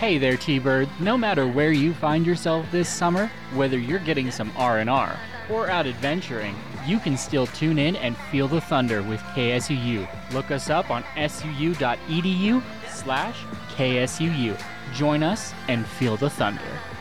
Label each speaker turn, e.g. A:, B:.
A: Hey there, T-Bird. No matter where you find yourself this summer, whether you're getting some R&R or out adventuring, you can still tune in and feel the thunder with KSUU. Look us up on suu.edu/KSUU. Join us and feel the thunder.